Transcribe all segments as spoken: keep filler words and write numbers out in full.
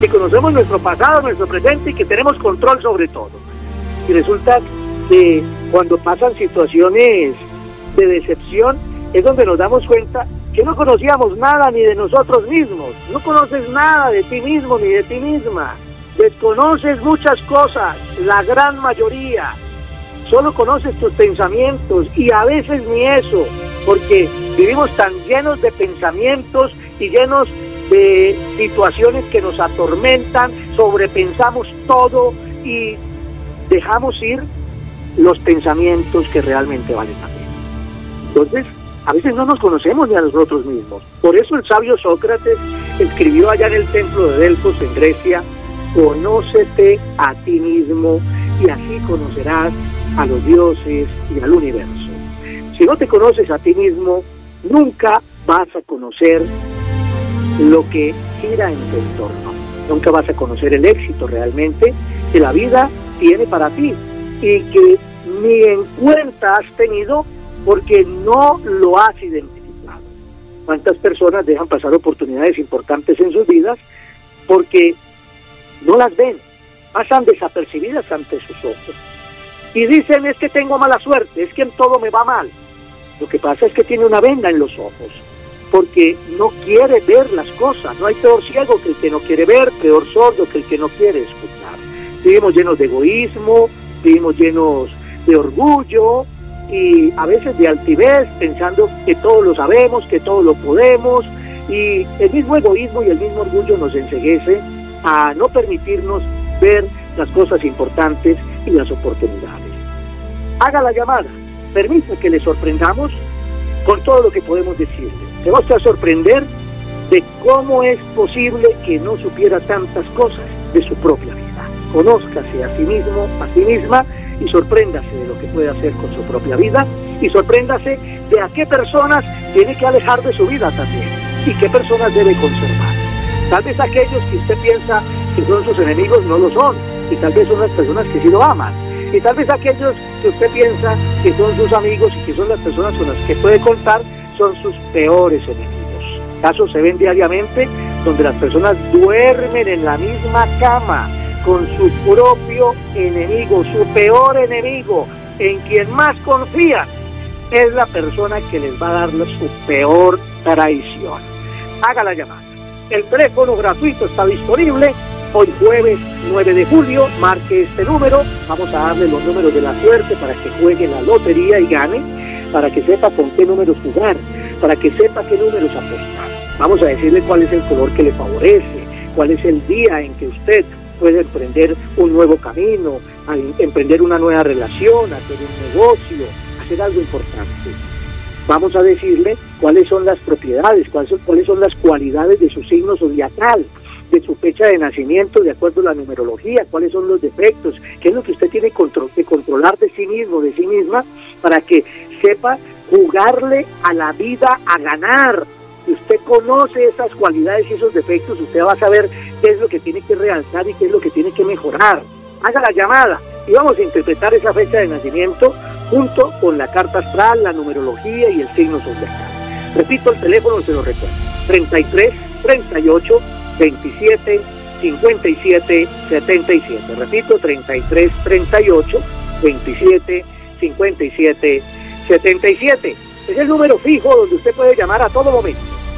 que conocemos nuestro pasado, nuestro presente y que tenemos control sobre todo. Y resulta que cuando pasan situaciones de decepción es donde nos damos cuenta que no conocíamos nada ni de nosotros mismos. No conoces nada de ti mismo ni de ti misma. Desconoces muchas cosas, la gran mayoría. Solo conoces tus pensamientos y a veces ni eso, porque vivimos tan llenos de pensamientos y llenos de situaciones que nos atormentan, sobrepensamos todo y dejamos ir los pensamientos que realmente valen la pena. Entonces, a veces no nos conocemos ni a nosotros mismos. Por eso el sabio Sócrates escribió allá en el templo de Delfos, en Grecia: conócete a ti mismo y así conocerás a los dioses y al universo. Si no te conoces a ti mismo, nunca vas a conocer lo que gira en tu entorno. Nunca vas a conocer el éxito realmente que la vida tiene para ti y que ni en cuenta has tenido porque no lo has identificado. ¿Cuántas personas dejan pasar oportunidades importantes en sus vidas porque no las ven, pasan desapercibidas ante sus ojos? Y dicen: es que tengo mala suerte, es que en todo me va mal. Lo que pasa es que tiene una venda en los ojos, porque no quiere ver las cosas. No hay peor ciego que el que no quiere ver, peor sordo que el que no quiere escuchar. Vivimos llenos de egoísmo, vivimos llenos de orgullo y a veces de altivez, pensando que todo lo sabemos, que todo lo podemos, y el mismo egoísmo y el mismo orgullo nos enceguece a no permitirnos ver las cosas importantes y las oportunidades. Haga la llamada, permita que le sorprendamos con todo lo que podemos decirle. Se va a sorprender de cómo es posible que no supiera tantas cosas de su propia vida. Conózcase a sí mismo, a sí misma, y sorpréndase de lo que puede hacer con su propia vida, y sorpréndase de a qué personas tiene que alejar de su vida también, y qué personas debe conservar. Tal vez aquellos que usted piensa que son sus enemigos no lo son, y tal vez son las personas que sí lo aman, y tal vez aquellos que usted piensa que son sus amigos y que son las personas con las que puede contar son sus peores enemigos. Casos se ven diariamente donde las personas duermen en la misma cama con su propio enemigo, su peor enemigo, en quien más confían es la persona que les va a dar su peor traición. Haga la llamada. El teléfono gratuito está disponible. Hoy jueves nueve de julio, marque este número. Vamos a darle los números de la suerte para que juegue la lotería y gane, para que sepa con qué números jugar, para que sepa qué números apostar. Vamos a decirle cuál es el color que le favorece, cuál es el día en que usted puede emprender un nuevo camino, emprender una nueva relación, hacer un negocio, hacer algo importante. Vamos a decirle cuáles son las propiedades, cuáles son, cuáles son las cualidades de su signo zodiacal, de su fecha de nacimiento de acuerdo a la numerología, cuáles son los defectos, qué es lo que usted tiene que controlar de sí mismo, de sí misma, para que sepa jugarle a la vida a ganar. Si usted conoce esas cualidades y esos defectos, usted va a saber qué es lo que tiene que realzar y qué es lo que tiene que mejorar. Haga la llamada y vamos a interpretar esa fecha de nacimiento junto con la carta astral, la numerología y el signo zodiacal. Repito, el teléfono se lo recuerdo: treinta y tres, treinta y ocho, veintisiete, cincuenta y siete, setenta y siete. Repito, treinta y tres, treinta y ocho, veintisiete, cincuenta y siete, setenta y siete. Es el número fijo donde usted puede llamar a todo momento.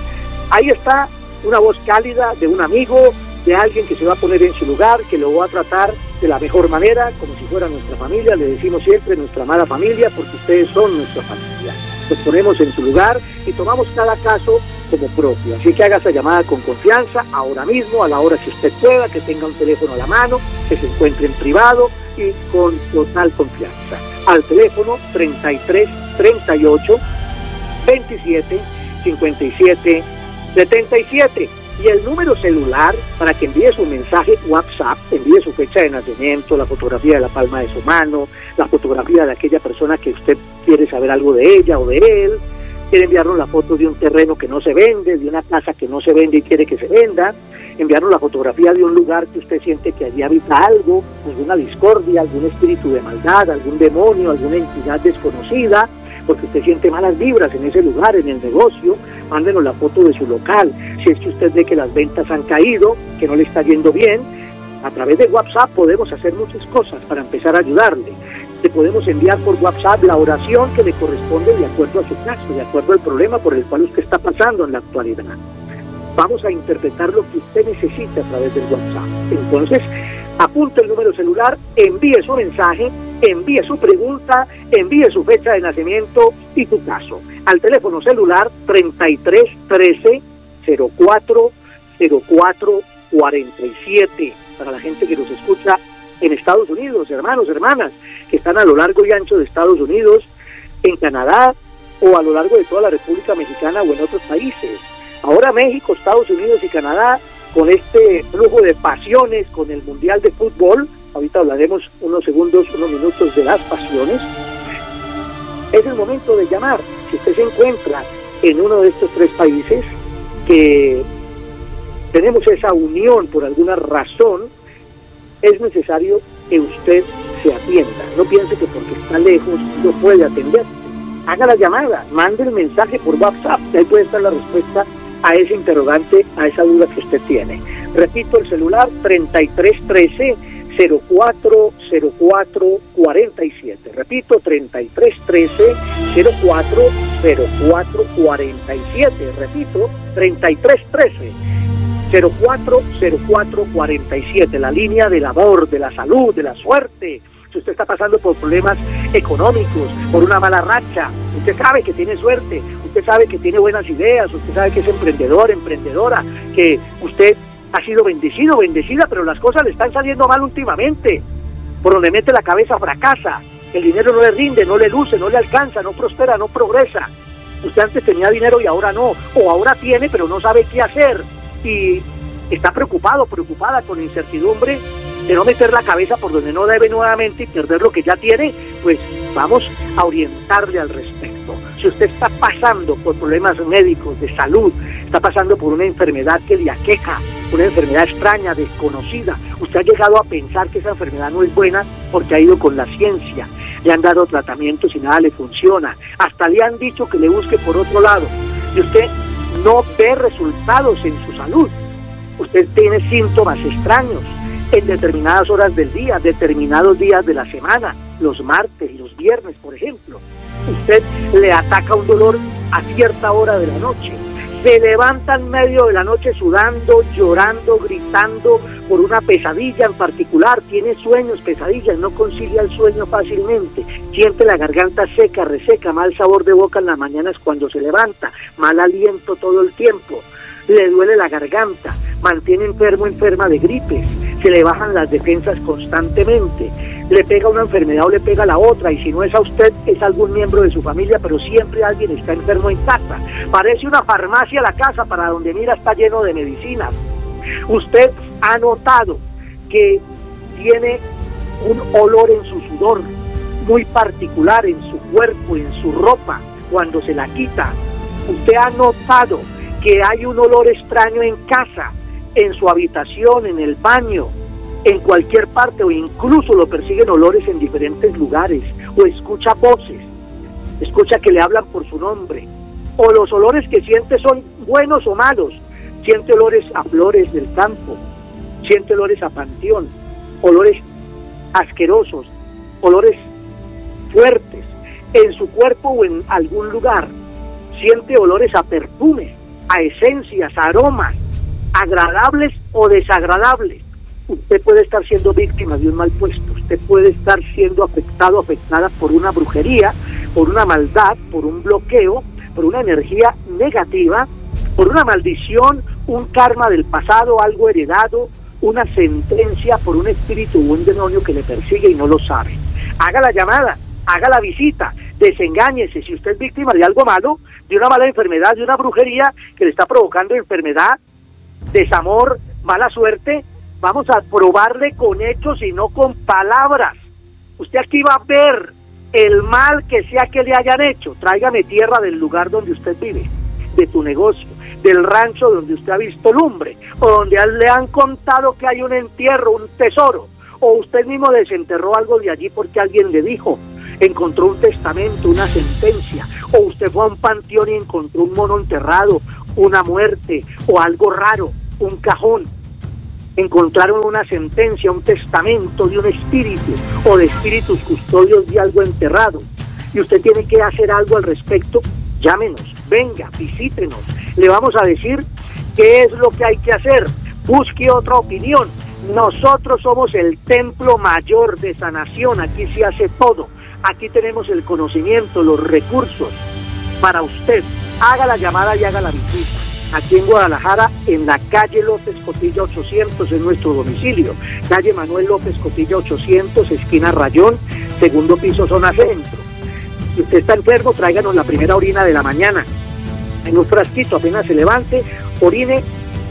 Ahí está una voz cálida de un amigo, de alguien que se va a poner en su lugar, que lo va a tratar de la mejor manera, como si fuera nuestra familia. Le decimos siempre nuestra amada familia, porque ustedes son nuestra familia. Nos ponemos en su lugar y tomamos cada caso como propio. Así que haga esa llamada con confianza, ahora mismo, a la hora que usted pueda, que tenga un teléfono a la mano, que se encuentre en privado y con total confianza. Al teléfono treinta y tres, treinta y ocho, veintisiete, cincuenta y siete, setenta y siete. Y el número celular para que envíe su mensaje WhatsApp, envíe su fecha de nacimiento, la fotografía de la palma de su mano, la fotografía de aquella persona que usted quiere saber algo de ella o de él, quiere enviarnos la foto de un terreno que no se vende, de una casa que no se vende y quiere que se venda, enviarnos la fotografía de un lugar que usted siente que allí habita algo, alguna discordia, algún espíritu de maldad, algún demonio, alguna entidad desconocida, porque usted siente malas vibras en ese lugar, en el negocio, mándenos la foto de su local. Si es que usted ve que las ventas han caído, que no le está yendo bien, a través de WhatsApp podemos hacer muchas cosas para empezar a ayudarle. Le podemos enviar por WhatsApp la oración que le corresponde de acuerdo a su caso, de acuerdo al problema por el cual usted está pasando en la actualidad. Vamos a interpretar lo que usted necesite a través del WhatsApp. Entonces, apunte el número celular, envíe su mensaje, envíe su pregunta, envíe su fecha de nacimiento y su caso al teléfono celular treinta y tres trece cero cuatro cero cuatro cuarenta y siete. Para la gente que nos escucha en Estados Unidos, hermanos, hermanas, que están a lo largo y ancho de Estados Unidos, en Canadá o a lo largo de toda la República Mexicana o en otros países. Ahora México, Estados Unidos y Canadá, con este flujo de pasiones, con el Mundial de Fútbol, ahorita hablaremos unos segundos, unos minutos de las pasiones, es el momento de llamar. Si usted se encuentra en uno de estos tres países, que tenemos esa unión por alguna razón, es necesario que usted se atienda. No piense que porque está lejos no puede atender. Haga la llamada, mande el mensaje por WhatsApp, ahí puede estar la respuesta a ese interrogante, a esa duda que usted tiene. Repito, el celular treinta y tres trece cero cuatro cero cuatro cuarenta y siete. Repito, treinta y tres trece cero cuatro cero cuatro cuarenta y siete. Repito, treinta y tres trece cero cuatro cero cuatro cuarenta y siete, la línea del amor, de la salud, de la suerte. Si usted está pasando por problemas económicos, por una mala racha, usted sabe que tiene suerte, usted sabe que tiene buenas ideas, usted sabe que es emprendedor, emprendedora, que usted ha sido bendecido, bendecida, pero las cosas le están saliendo mal últimamente. Por donde mete la cabeza fracasa, el dinero no le rinde, no le luce, no le alcanza, no prospera, no progresa. Usted antes tenía dinero y ahora no, o ahora tiene pero no sabe qué hacer, y está preocupado, preocupada, con incertidumbre de no meter la cabeza por donde no debe nuevamente y perder lo que ya tiene. Pues vamos a orientarle al respecto. Si usted está pasando por problemas médicos, de salud, está pasando por una enfermedad que le aqueja, una enfermedad extraña, desconocida, usted ha llegado a pensar que esa enfermedad no es buena porque ha ido con la ciencia, le han dado tratamientos y nada le funciona, hasta le han dicho que le busque por otro lado, y usted no ve resultados en su salud, usted tiene síntomas extraños en determinadas horas del día, determinados días de la semana, los martes y los viernes, por ejemplo. Usted le ataca un dolor a cierta hora de la noche, se levanta en medio de la noche sudando, llorando, gritando por una pesadilla en particular, tiene sueños, pesadillas, no concilia el sueño fácilmente, siente la garganta seca, reseca, mal sabor de boca en las mañanas cuando se levanta, mal aliento todo el tiempo, le duele la garganta, mantiene enfermo, enferma de gripes, se le bajan las defensas constantemente, le pega una enfermedad o le pega la otra, y si no es a usted, es a algún miembro de su familia, pero siempre alguien está enfermo en casa. Parece una farmacia la casa, para donde mira está lleno de medicinas. Usted ha notado que tiene un olor en su sudor muy particular, en su cuerpo, en su ropa, cuando se la quita. Usted ha notado que hay un olor extraño en casa, en su habitación, en el baño, en cualquier parte, o incluso lo persiguen olores en diferentes lugares, o escucha voces, escucha que le hablan por su nombre, o los olores que siente son buenos o malos, siente olores a flores del campo, siente olores a panteón, olores asquerosos, olores fuertes, en su cuerpo o en algún lugar, siente olores a perfumes, a esencias, a aromas, agradables o desagradables. Usted puede estar siendo víctima de un mal puesto, usted puede estar siendo afectado, afectada por una brujería, por una maldad, por un bloqueo, por una energía negativa, por una maldición, un karma del pasado, algo heredado, una sentencia por un espíritu o un demonio que le persigue y no lo sabe. Haga la llamada, haga la visita, desengáñese. Si usted es víctima de algo malo, de una mala enfermedad, de una brujería que le está provocando enfermedad, desamor, mala suerte, vamos a probarle con hechos y no con palabras. Usted aquí va a ver el mal que sea que le hayan hecho. Tráigame tierra del lugar donde usted vive, de tu negocio, del rancho donde usted ha visto lumbre, o donde le han contado que hay un entierro, un tesoro, o usted mismo desenterró algo de allí porque alguien le dijo. encontró un testamento, una sentencia, o usted fue a un panteón y encontró un mono enterrado, una muerte o algo raro, un cajón, encontraron una sentencia, un testamento de un espíritu o de espíritus custodios de algo enterrado y usted tiene que hacer algo al respecto, llámenos, venga, visítenos, le vamos a decir qué es lo que hay que hacer, busque otra opinión. Nosotros somos el templo mayor de sanación, aquí se hace todo, aquí tenemos el conocimiento, los recursos para usted. Haga la llamada y haga la visita. Aquí en Guadalajara, en la calle López Cotilla ochocientos, en nuestro domicilio. Calle Manuel López Cotilla ochocientos, esquina Rayón, segundo piso, zona centro. Si usted está enfermo, tráiganos la primera orina de la mañana. En un frasquito, apenas se levante, orine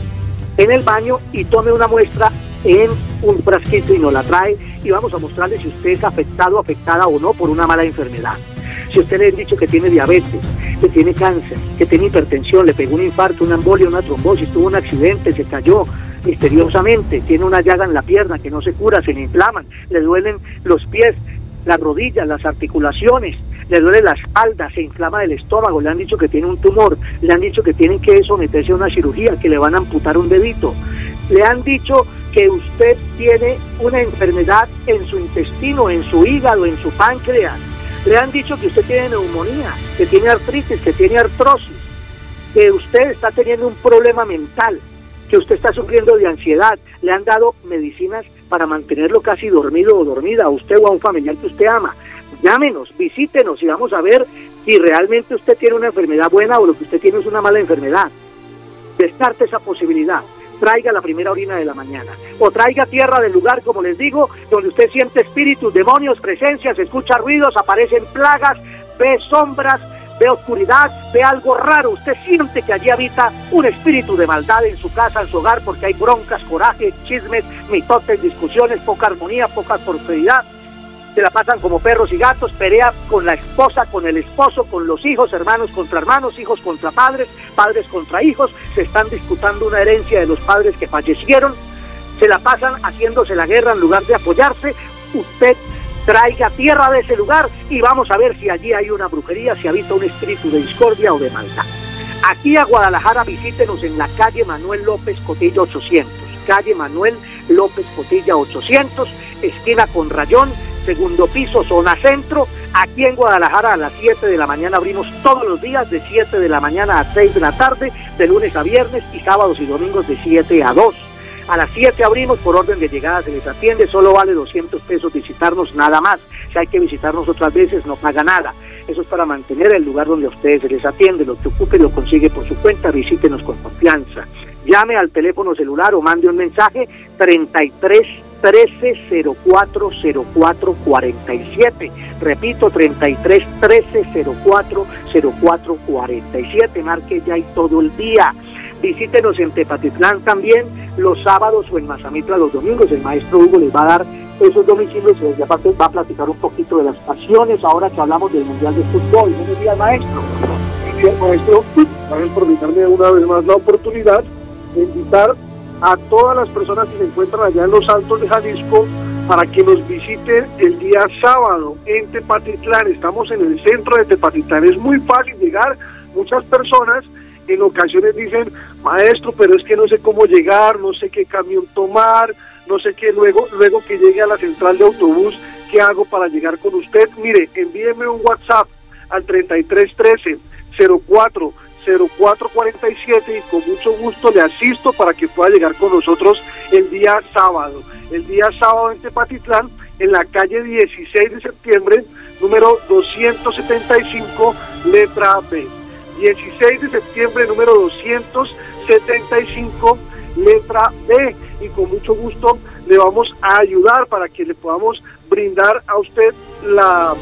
en el baño y tome una muestra en un frasquito y nos la trae y vamos a mostrarle si usted es afectado, afectada o no por una mala enfermedad. Si usted le ha dicho que tiene diabetes, que tiene cáncer, que tiene hipertensión, le pegó un infarto, una embolia, una trombosis, tuvo un accidente, se cayó misteriosamente, tiene una llaga en la pierna que no se cura, se le inflaman, le duelen los pies, las rodillas, las articulaciones, le duele la espalda, se inflama el estómago, le han dicho que tiene un tumor, le han dicho que tienen que someterse a una cirugía, que le van a amputar un dedito, le han dicho que usted tiene una enfermedad en su intestino, en su hígado, en su páncreas, le han dicho que usted tiene neumonía, que tiene artritis, que tiene artrosis, que usted está teniendo un problema mental, que usted está sufriendo de ansiedad, le han dado medicinas para mantenerlo casi dormido o dormida, a usted o a un familiar que usted ama. Llámenos, visítenos y vamos a ver si realmente usted tiene una enfermedad buena o lo que usted tiene es una mala enfermedad. Descarte esa posibilidad. Traiga la primera orina de la mañana, o traiga tierra del lugar, como les digo, donde usted siente espíritus, demonios, presencias, escucha ruidos, aparecen plagas, ve sombras, ve oscuridad, ve algo raro, usted siente que allí habita un espíritu de maldad en su casa, en su hogar, porque hay broncas, coraje, chismes, mitotes, discusiones, poca armonía, poca prosperidad. Se la pasan como perros y gatos, pelea con la esposa, con el esposo, con los hijos, hermanos contra hermanos, hijos contra padres, padres contra hijos, se están disputando una herencia de los padres que fallecieron, se la pasan haciéndose la guerra en lugar de apoyarse. Usted traiga tierra de ese lugar y vamos a ver si allí hay una brujería, si habita un espíritu de discordia o de maldad. Aquí a Guadalajara visítenos en la calle Manuel López Cotilla ochocientos, calle Manuel López Cotilla ochocientos, esquina con Rayón, segundo piso, zona centro. Aquí en Guadalajara a las siete de la mañana abrimos todos los días, de siete de la mañana a seis de la tarde, de lunes a viernes, y sábados y domingos de siete a dos. A las siete abrimos, por orden de llegada se les atiende, solo vale doscientos pesos visitarnos, nada más. Si hay que visitarnos otras veces, no paga nada. Eso es para mantener el lugar donde a ustedes se les atiende. Lo que ocupe lo consigue por su cuenta, visítenos con confianza. Llame al teléfono celular o mande un mensaje treinta y tres trece cero cuatro cero cuatro cuarenta y siete. Repito, treinta y tres trece cero cuatro cero cuatro cuarenta y siete. Marque ya y todo el día. Visítenos en Tepatitlán también los sábados o en Mazamitla los domingos. El maestro Hugo les va a dar esos domicilios y aparte va a platicar un poquito de las pasiones ahora que hablamos del Mundial de Fútbol. Buenos días, maestro. Bien, maestro, gracias por darme una vez más la oportunidad de invitar a todas las personas que se encuentran allá en los Altos de Jalisco para que nos visiten el día sábado en Tepatitlán. Estamos en el centro de Tepatitlán, es muy fácil llegar. Muchas personas en ocasiones dicen, maestro, pero es que no sé cómo llegar, no sé qué camión tomar, no sé qué, luego, luego que llegue a la central de autobús, ¿qué hago para llegar con usted? Mire, envíeme un WhatsApp al treinta y tres trece cero cuatro cero cuatro cuarenta y siete y con mucho gusto le asisto para que pueda llegar con nosotros el día sábado. El día sábado en Tepatitlán, en la calle dieciséis de septiembre, número doscientos setenta y cinco, letra B. dieciséis de septiembre, número doscientos setenta y cinco, letra B. Y con mucho gusto le vamos a ayudar para que le podamos brindar a usted la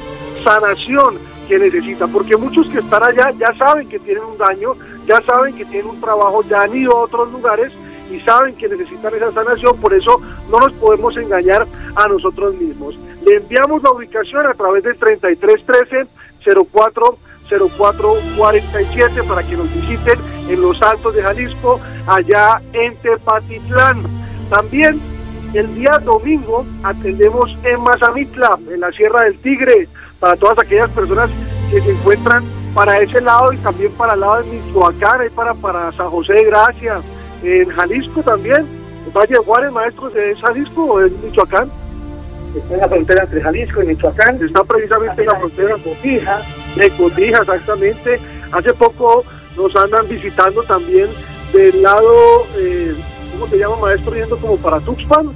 sanación que necesita, porque muchos que están allá ya saben que tienen un daño, ya saben que tienen un trabajo, ya han ido a otros lugares y saben que necesitan esa sanación, por eso no nos podemos engañar a nosotros mismos. Le enviamos la ubicación a través del treinta y tres trece cero cuatro cero cuatro cuarenta y siete para que nos visiten en los Altos de Jalisco, allá en Tepatitlán. También El día domingo atendemos en Mazamitla, en la Sierra del Tigre, para todas aquellas personas que se encuentran para ese lado y también para el lado de Michoacán, y para, para San José de Gracia, en Jalisco también. El Valle de Juárez, maestros, ¿es Jalisco o es Michoacán? Está en la frontera entre Jalisco y Michoacán. Está precisamente en la frontera de Cotija, de Cotija, exactamente. Hace poco nos andan visitando también del lado, eh, ¿cómo se llama, maestro? Yendo como para Tuxpan.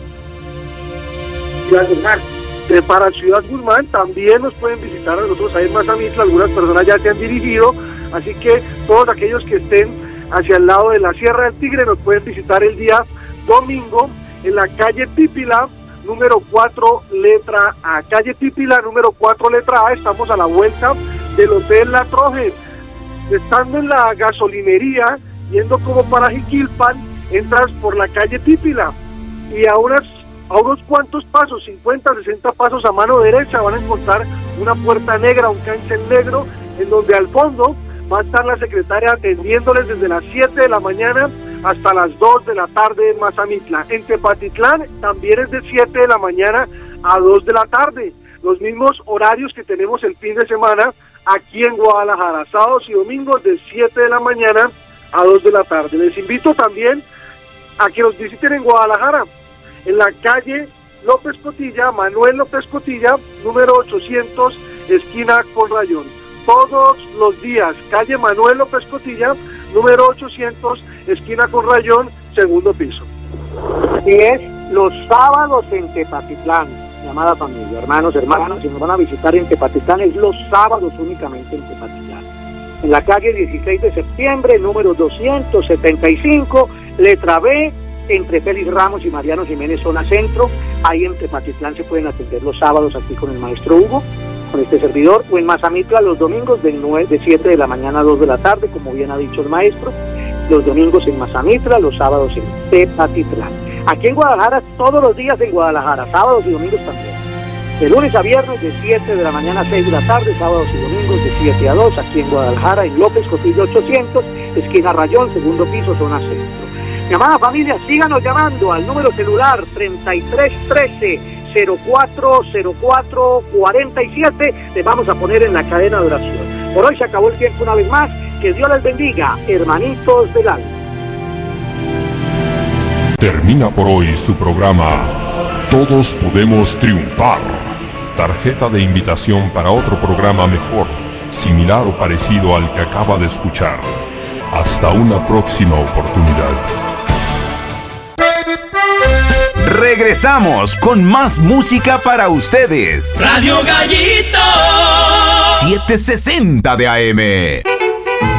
Ciudad Guzmán. Eh, para Ciudad Guzmán también nos pueden visitar a nosotros ahí en Mazamitla. Algunas personas ya se han dirigido, así que todos aquellos que estén hacia el lado de la Sierra del Tigre nos pueden visitar el día domingo en la calle Pípila, número cuatro, letra A. Calle Pípila, número cuatro, letra A. Estamos a la vuelta del Hotel La Troje. Estando en la gasolinería, yendo como para Jiquilpan, entras por la calle Pípila y a unas a unos cuantos pasos, cincuenta, sesenta pasos a mano derecha, van a encontrar una puerta negra, un cancel negro, en donde al fondo va a estar la secretaria atendiéndoles desde las siete de la mañana hasta las dos de la tarde en Mazamitla. En Tepatitlán también es de siete de la mañana a dos de la tarde, los mismos horarios que tenemos el fin de semana aquí en Guadalajara, sábados y domingos de siete de la mañana a dos de la tarde. Les invito también a que nos visiten en Guadalajara, en la calle López Cotilla, Manuel López Cotilla, número ochocientos, esquina con Rayón. Todos los días, calle Manuel López Cotilla, número ochocientos, esquina con Rayón, segundo piso. Y es los sábados en Tepatitlán, llamada familia, hermanos, hermanas, si nos van a visitar en Tepatitlán, es los sábados únicamente en Tepatitlán. En la calle dieciséis de septiembre, número doscientos setenta y cinco, letra B, entre Félix Ramos y Mariano Jiménez, zona centro. Ahí en Tepatitlán se pueden atender los sábados aquí con el maestro Hugo, con este servidor, o en Mazamitla los domingos de, nueve, de siete de la mañana a dos de la tarde, como bien ha dicho el maestro. Los domingos en Mazamitla, los sábados en Tepatitlán. Aquí en Guadalajara, todos los días en Guadalajara, sábados y domingos también. De lunes a viernes de siete de la mañana a seis de la tarde, sábados y domingos de siete a dos, aquí en Guadalajara, en López Cotilla ochocientos, esquina Rayón, segundo piso, zona centro. Llamada familia, síganos llamando al número celular treinta y tres trece, cero cuatro cero cuatro cuarenta y siete. Les vamos a poner en la cadena de oración. Por hoy se acabó el tiempo una vez más. Que Dios les bendiga, hermanitos del alma. Termina por hoy su programa Todos Podemos Triunfar. Tarjeta de invitación para otro programa mejor, similar o parecido al que acaba de escuchar. Hasta una próxima oportunidad. Regresamos con más música para ustedes. Radio Gallito setecientos sesenta de A M.